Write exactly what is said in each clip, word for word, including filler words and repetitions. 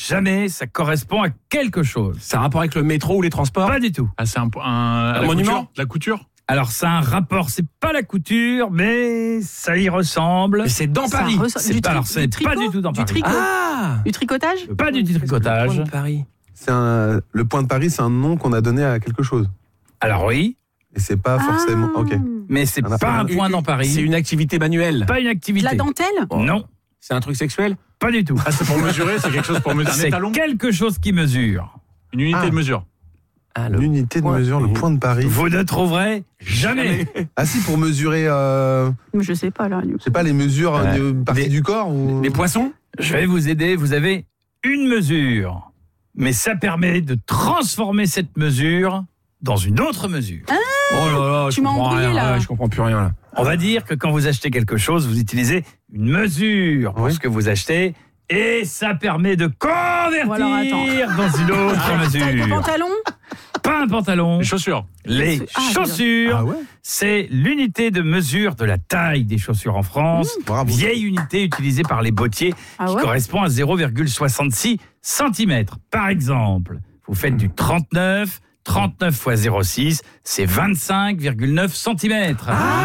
jamais, ça correspond à quelque chose. Ça a un rapport avec le métro ou les transports ? Pas du tout. Ah, c'est un, un, Un la monument couture, la couture. Alors, ça a un rapport, c'est pas la couture, mais ça y ressemble. Mais c'est dans Ça Paris. ressemble- C'est du pas, tri- alors, c'est du pas tricot du tout dans Du Paris. tricot Ah Du tricotage Pas du tricotage. Le Paris. C'est un, le point de Paris, c'est un nom qu'on a donné à quelque chose. Alors oui, Et c'est pas forcément. Ah. Ok. mais c'est On a pas pas un un- point dans Paris. C'est une activité manuelle. Pas une De activité. la dentelle Non, C'est un truc sexuel ? pas du tout. Ah, c'est pour mesurer, c'est quelque chose pour mesurer. Un C'est étalon, quelque chose qui mesure. une unité Ah. de mesure. Ah, le- L'unité de point- mesure, le point de Paris. Vous ne trouverez jamais. Ah si, pour mesurer, euh, Je sais pas là. Du coup. je sais pas, les mesures Ouais. de partie Les- du corps ou... Les poissons ? Je vais vous aider. Vous avez une mesure, mais ça permet de transformer cette mesure dans une autre mesure. Oh là là, Tu je m'as comprends embrouillé, rien. là. Ouais, je comprends plus rien là. On va dire que quand vous achetez quelque chose, vous utilisez une mesure pour Oui. ce que vous achetez, et ça permet de convertir Bon, alors, attends. dans une autre Taille de mesure. pantalon Pas un pantalon, Les chaussures. les Ah, chaussures. Ah ouais. C'est l'unité de mesure de la taille des chaussures en France. Bravo. Vieille unité utilisée par les bottiers Ah qui ouais correspond à zéro virgule soixante-six centimètres. Par exemple, vous faites du trente-neuf, trente-neuf fois zéro virgule six, c'est vingt-cinq virgule neuf centimètres.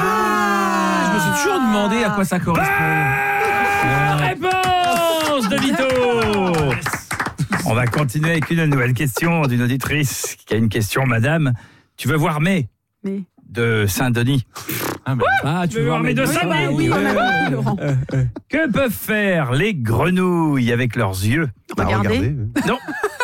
Ah, je me suis toujours demandé à quoi ça correspond. Bonne réponse de Vito. On va continuer avec une nouvelle question d'une auditrice qui a une question, madame. Tu veux voir May Mais. de Saint-Denis? Ah, bah, Ah, Tu veux voir mes deux Oui, seins? bah oui, on a compris, Laurent. Que peuvent faire les grenouilles avec leurs yeux? Bah, Regardez. regardez. Non.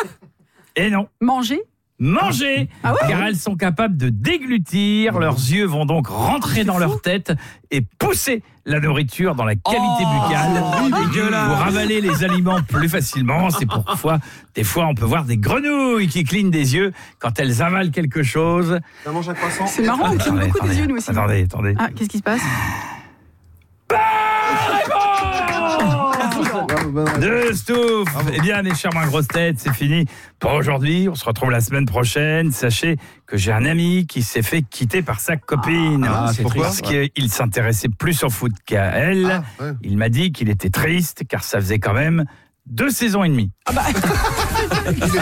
Et non. Manger Manger, Ah ouais car elles sont capables de déglutir, leurs yeux vont donc rentrer dans leur tête et pousser la nourriture dans la cavité Oh, buccale c'est et du- dégueulasse. pour avaler les aliments plus facilement. C'est pourquoi des fois on peut voir des grenouilles qui clignent des yeux quand elles avalent quelque chose. Ça mange un croissant. C'est marrant, on cligne Attendez, beaucoup des attendez, yeux nous aussi. Attendez, attendez. Ah, qu'est-ce qui se passe De Stouff. Eh bien, mes chers moins grosses têtes, c'est fini pour aujourd'hui. On se retrouve la semaine prochaine. Sachez que j'ai un ami qui s'est fait quitter par sa copine. Ah, c'est pourquoi Parce qu'il s'intéressait plus au foot qu'à elle. Ah, ouais. Il m'a dit qu'il était triste car ça faisait quand même deux saisons et demie.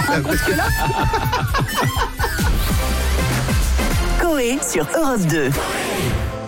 Coé sur Europe deux.